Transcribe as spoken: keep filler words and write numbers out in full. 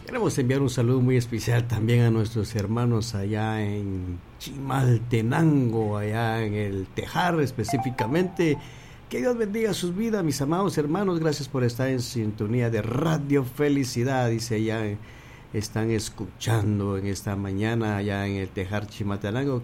Queremos enviar un saludo muy especial también a nuestros hermanos allá en Chimaltenango, allá en el Tejar específicamente. Que Dios bendiga sus vidas, mis amados hermanos. Gracias por estar en sintonía de Radio Felicidad. Dice allá, están escuchando en esta mañana allá en el Tejar Chimaltenango.